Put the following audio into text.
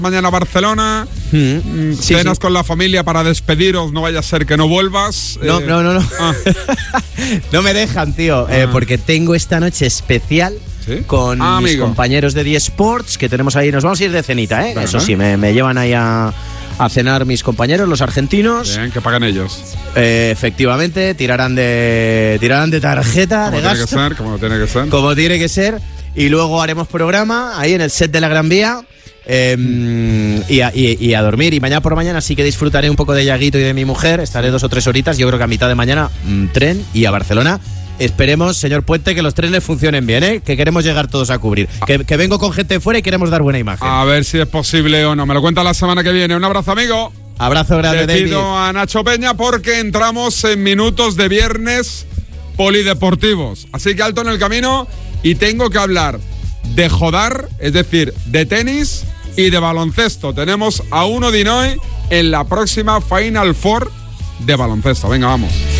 mañana a Barcelona, cenas con la familia para despediros, no vaya a ser que no vuelvas. No. No me dejan, tío, porque tengo esta noche especial. ¿Sí? Con mis compañeros de 10 Sports, que tenemos ahí, nos vamos a ir de cenita, ¿eh? Bueno. Eso sí, me llevan ahí a cenar mis compañeros, los argentinos. Bien, que pagan ellos. Efectivamente, tirarán de tarjeta, como de gasto. Como tiene que ser. Y luego haremos programa ahí en el set de la Gran Vía. Y a dormir. Y mañana por mañana sí que disfrutaré un poco de Yaguito y de mi mujer. Estaré 2 o 3 horitas. Yo creo que a mitad de mañana tren y a Barcelona. Esperemos, señor Puente, que los trenes funcionen bien, ¿eh? Que queremos llegar todos a cubrir. Que vengo con gente fuera y queremos dar buena imagen. A ver si es posible o no. Me lo cuenta la semana que viene. Un abrazo, amigo. Abrazo grande, David. Pido a Nacho Peña porque entramos en minutos de viernes polideportivos. Así que alto en el camino y tengo que hablar de jodar, es decir, de tenis y de baloncesto. Tenemos a uno de Dinoy en la próxima Final Four de baloncesto. Venga, vamos.